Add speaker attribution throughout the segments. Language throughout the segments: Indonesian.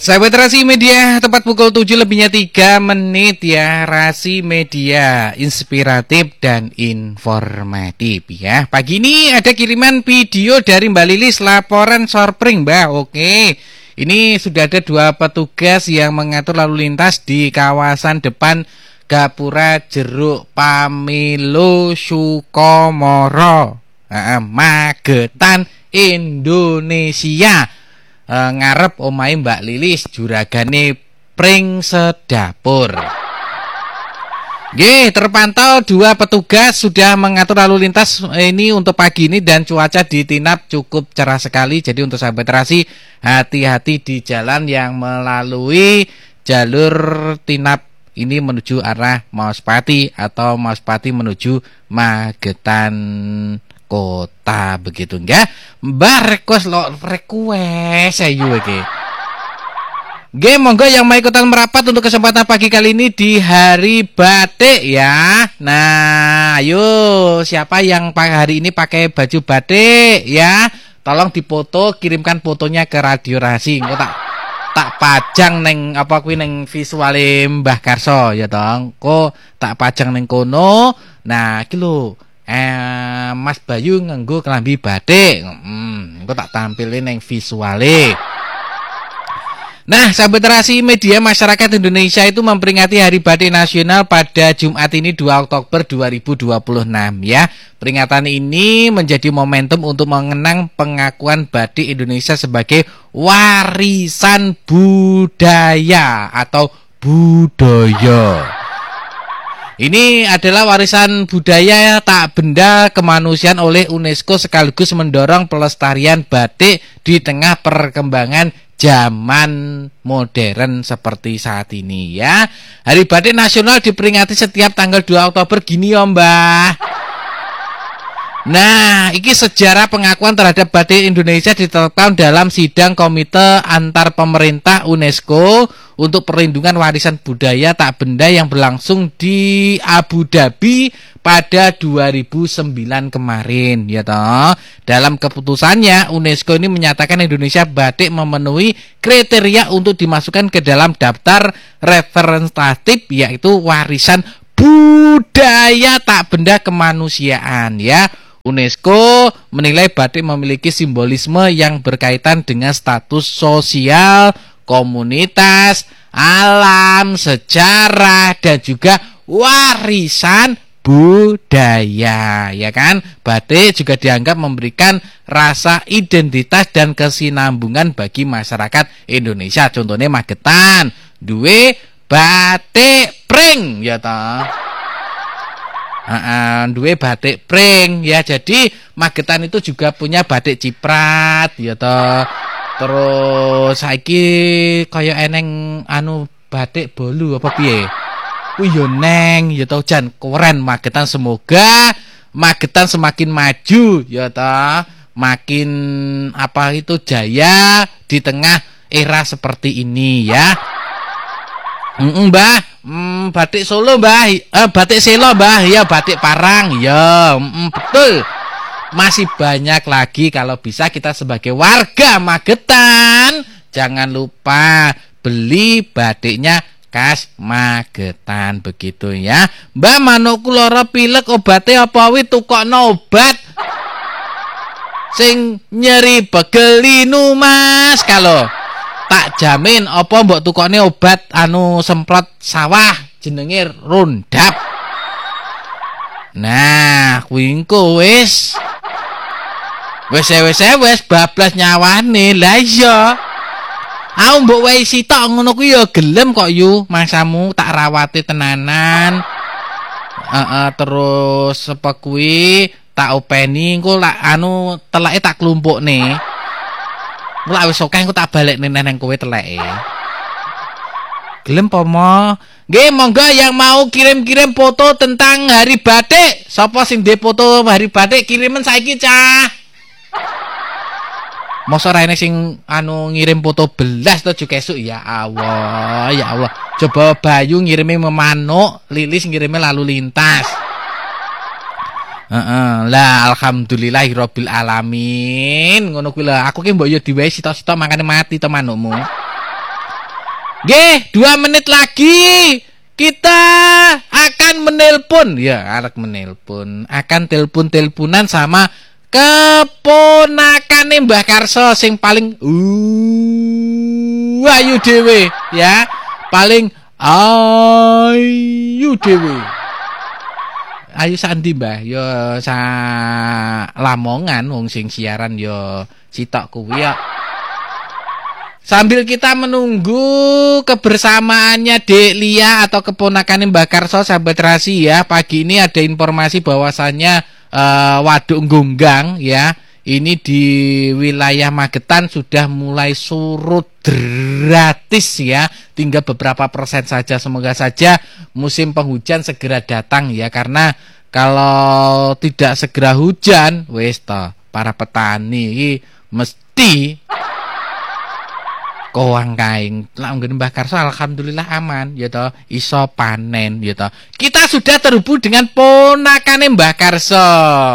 Speaker 1: Sahabat Rasi Media, tepat pukul 7 lebihnya 3 menit ya. Rasi Media, inspiratif dan informatif ya. Pagi ini ada kiriman video dari Mbak Lilis, laporan sorpring Mbak. Oke, ini sudah ada 2 petugas yang mengatur lalu lintas di kawasan depan Gapura Jeruk Pamilo Sukomoro, Magetan, Indonesia. Ngarep omahe Mbak Lilis, juragane pring sedapur. Nggih, terpantau 2 petugas sudah mengatur lalu lintas ini untuk pagi ini, dan cuaca di Tinap cukup cerah sekali. Jadi untuk sahabat Rasi, hati-hati di jalan yang melalui jalur Tinap ini menuju arah Maospati atau Maospati menuju Magetan kota, begitu enggak? Mbak request ayo iki. Nggih, monggo yang mau ikutan merapat untuk kesempatan pagi kali ini di Hari Batik ya. Nah, ayo siapa yang hari ini pakai baju batik ya? Tolong dipoto, kirimkan fotonya ke Radio Rasi. Engko tak pajang neng apa kuwi neng visuale Mbah Karso ya tong. Kok tak pajang neng kono. Nah, iki lho. Mas Bayu nganggo kelambi batik. Engko tak tampilin neng visuale. Nah, sahabat Rasi Media, masyarakat Indonesia itu memperingati Hari Batik Nasional pada Jumat ini 2 Oktober 2026 ya. Peringatan ini menjadi momentum untuk mengenang pengakuan batik Indonesia sebagai warisan budaya atau budaya. Ini adalah warisan budaya tak benda kemanusiaan oleh UNESCO, sekaligus mendorong pelestarian batik di tengah perkembangan zaman modern seperti saat ini ya. Hari Batik Nasional diperingati setiap tanggal 2 Oktober gini ya Mbah. Nah, ini sejarah pengakuan terhadap batik Indonesia ditetapkan dalam sidang Komite Antar Pemerintah UNESCO untuk perlindungan warisan budaya tak benda yang berlangsung di Abu Dhabi pada 2009 kemarin ya toh. Dalam keputusannya, UNESCO ini menyatakan Indonesia batik memenuhi kriteria untuk dimasukkan ke dalam daftar representatif, yaitu warisan budaya tak benda kemanusiaan ya. UNESCO menilai batik memiliki simbolisme yang berkaitan dengan status sosial, komunitas, alam, sejarah, dan juga warisan budaya, ya kan? Batik juga dianggap memberikan rasa identitas dan kesinambungan bagi masyarakat Indonesia. Contohnya Magetan, duwe batik pring, ya toh. Duwe batik pring ya. Jadi Magetan itu juga punya batik ciprat ya toh. Terus saiki kaya eneng batik bolu apa piye? Kuwi yo neng ya toh, jan keren Magetan. Semoga Magetan semakin maju ya toh, makin jaya di tengah era seperti ini ya. Mbah, batik Solo Mbah, batik Selo Mbah, ya batik Parang, ya betul. Masih banyak lagi, kalau bisa kita sebagai warga Magetan jangan lupa beli batiknya khas Magetan, begitu ya. Mbah, manukku lara pilek, obate apa wi tukokno obat sing nyeri begelinu Mas. Kalau tak jamin apa mbok tukokne obat semprot sawah jenenge Roundup. Nah, kuwi engko wis bablas nyawane. Lah iya. Aku mbok wae sitok ngono kuwi ya gelem kok yu, mangsamu tak rawati tenanan. Terus apa kuwi tak openi engko lak teleke tak klumpukne. Mulai wis akeh engko tak balekne nang kowe teleke. Gelem pomo. Nggih, monggo yang mau kirim-kirim foto tentang Hari Batik. Sapa sing ndek foto Hari Batik kirimen saiki cah. Mosok ra enek sing ngirim foto belas to juga esuk ya Allah, ya Allah. Coba Bayu ngirime memanuk, Lilis ngirime lalu lintas. Lah alhamdulillahirabbil alamin. Ngono kuwi lho, aku ki mbok yo diwehi sita-sita mangkane mati to manukmu. Nggih, 2 menit lagi kita akan menelpon. Ya, akan telepon-teleponan sama keponakane Mbah Karso sing paling ayu dhewe ya. Paling ayu dhewe. Ayu sandi Mbah, yo sa Lamongan wong sing siaran yo sitok kuwi ya. Sambil kita menunggu kebersamaannya Dek Lia atau keponakan Mbak Karso, sahabat Terasi ya. Pagi ini ada informasi bahwasannya Waduk Gonggang ya, ini di wilayah Magetan sudah mulai surut gratis ya. Tinggal beberapa persen saja. Semoga saja musim penghujan segera datang ya, karena kalau tidak segera hujan, wes toh para petani mesti kowang kaing. Lah nggen Mbah Karso alhamdulillah aman ya toh, iso panen ya toh. Kita sudah terhubung dengan ponakane Mbah Karso.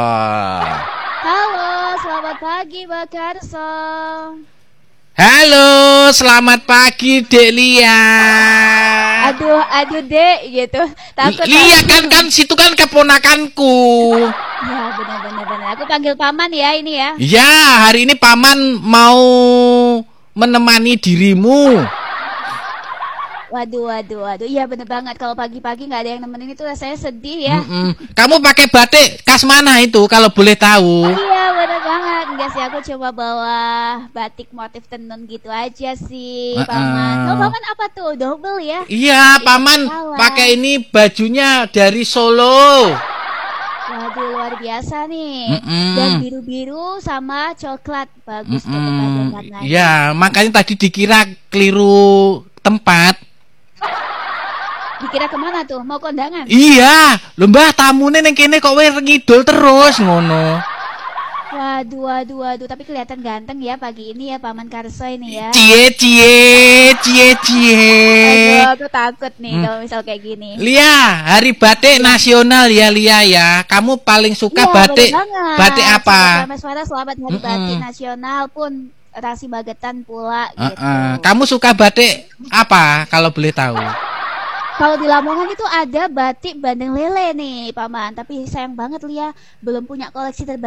Speaker 2: Halo, selamat pagi Mbak Karso.
Speaker 1: Halo, selamat pagi Dek Lia.
Speaker 2: Aduh Dek gitu. Takut.
Speaker 1: Iya kan situ kan keponakanku.
Speaker 2: Ya benar. Aku panggil paman ya ini ya.
Speaker 1: Ya, hari ini paman mau menemani dirimu.
Speaker 2: Waduh. Iya bener banget, kalau pagi-pagi nggak ada yang nemenin itu rasanya sedih ya.
Speaker 1: Kamu pakai batik khas mana itu kalau boleh tahu?
Speaker 2: Iya bener banget. Enggak sih, aku coba bawa batik motif tenun gitu aja sih, paman. Oh paman apa tuh? Double ya?
Speaker 1: Iya, paman pakai ini bajunya dari Solo.
Speaker 2: Waduh luar biasa nih. Dan biru-biru sama coklat, bagus tuh warnanya.
Speaker 1: Ya, makanya tadi dikira keliru tempat.
Speaker 2: Dikira kemana tuh? Mau kondangan?
Speaker 1: Iya, lho Mbah tamune ning kene kok we're ngidul terus ngono.
Speaker 2: Waduh, tapi kelihatan ganteng ya pagi ini ya Paman Karso ini ya.
Speaker 1: Cie.
Speaker 2: Aduh, aku takut nih kalau misal kayak gini.
Speaker 1: Lia, hari batik nasional ya Lia ya. Kamu paling suka batik apa?
Speaker 2: Selamat hari batik nasional pun Rasi Magetan pula gitu.
Speaker 1: Kamu suka batik apa kalau boleh tahu?
Speaker 2: Kalau di Lamongan itu ada batik Bandeng Lele nih Paman, tapi sayang banget Lia belum punya koleksi terbaik.